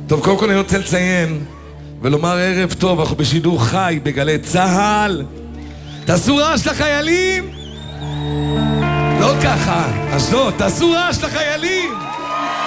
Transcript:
טוב, קודם כל אני רוצה לציין ולומר ערב טוב, אנחנו בשידור חי בגלי צהל. תעשו רעש לחיילים! לא ככה, אשדוד, תעשו רעש לחיילים!